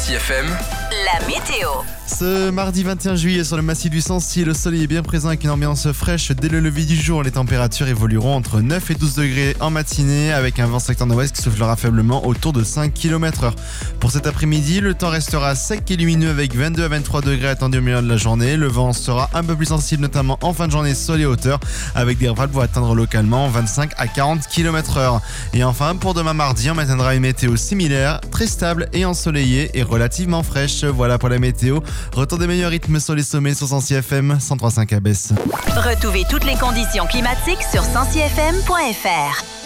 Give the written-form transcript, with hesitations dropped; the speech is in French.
Sancy FM, la météo. Ce mardi 21 juillet sur le massif du Sancy, le soleil est bien présent avec une ambiance fraîche dès le lever du jour. Les températures évolueront entre 9 et 12 degrés en matinée avec un vent secteur nord-ouest qui soufflera faiblement autour de 5 km/h. Pour cet après-midi, le temps restera sec et lumineux avec 22 à 23 degrés attendus au milieu de la journée. Le vent sera un peu plus sensible notamment en fin de journée sol et hauteur avec des rafales pour atteindre localement 25 à 40 km/h. Et enfin, pour demain mardi, on maintiendra une météo similaire, très stable et ensoleillée et relativement fraîche. Voilà pour la météo. Retour des meilleurs rythmes sur les sommets sur Sancy FM 103.5 à Besse. Retrouvez toutes les conditions climatiques sur sancyfm.fr.